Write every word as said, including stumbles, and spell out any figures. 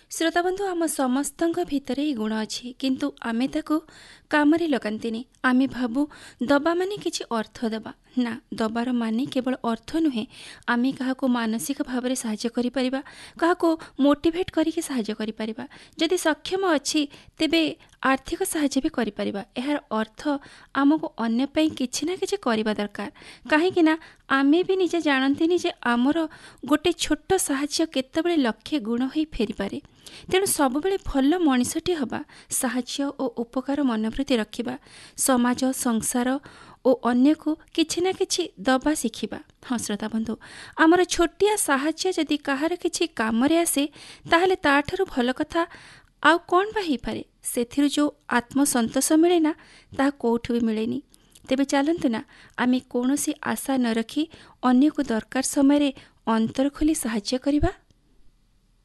श्रोताबंधु आम समस्त भितर ही गुण अच्छी किंतु आमे ताको कामरे लगांतिनी। आमे भाबू दबा माने किछि अर्थ दबा ना, दबार माने केवल अर्थ नुहे, आमे काहाको मानसिक भाव में साहाय्य करि परिबा, काहाको मोटिवेट करिके साहाय्य करि परिबा। जदि सक्षम अछि तेबे आर्थिक साहाय्य भी करि परिबा। एहार अर्थ आमको अन्य पई किछि ना किछि करिबा दरकार, काहेकि ना आमे भी निजे जानन्तिनी जे आमर गोटे छोट साहाय्य केतेबेले लक्षे गुण होई फेरि पारे। तेणु सबुबले भल मनिषटी हवा, साहाय्य और उपकार मनोवृत्ति रखिबा, समाज संसार और अन्य को किछि ना किछि दबा शिखिबा। हाँ श्रोता बंधु, आमर छोटिया साहाय्य जदि कहार किछि कामरे आसे ताहले ताठारु भल कथा आउ कौन बा ही पारे। सेथिरु जो आत्मसंतोष मिले ना ताहा कोठु भी मिलेनी। तेबे चलंतु ना आमे कोनोसी आशा न रखी अन्य को दरकार समय रे अंतर खोली साहाय्य करिबा।